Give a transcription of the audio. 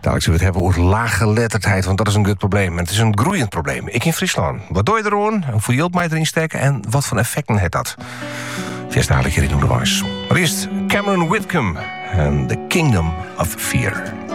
Dadelijk zullen we het hebben over laaggeletterdheid, want dat is een goed probleem. En het is een groeiend probleem. Ik in Friesland. Wat doe je eroon? Hoe je mij erin steken? En wat voor effecten heeft dat? Eerst dadelijk hier in Onderwijs. Maar eerst Cameron Whitcomb en The Kingdom of Fear.